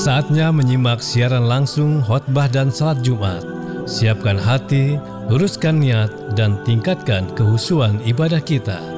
Saatnya menyimak siaran langsung khotbah dan salat Jumat. Siapkan hati, luruskan niat, dan tingkatkan kehusuan ibadah kita.